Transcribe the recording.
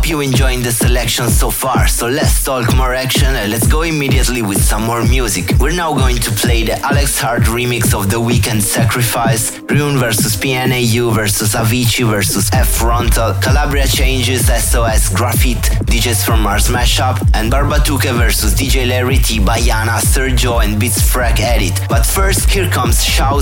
hope you enjoying the selection so far. So let's talk more action and let's go immediately with some more music. We're now going to play the Alex Hart remix of The Weeknd Sacrifice, Rune vs PNAU vs Avicii vs F Frontal, Calabria Changes, SOS, Graffiti, DJs from Mars Mashup, and Barbatuke vs DJ Larry T, Bayana, Sergio and Beats Frack Edit. But first, here comes Shouse